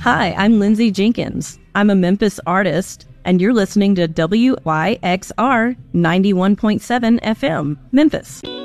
Hi, I'm Lindsay Jenkins. I'm a Memphis artist, and you're listening to WYXR 91.7 FM, Memphis.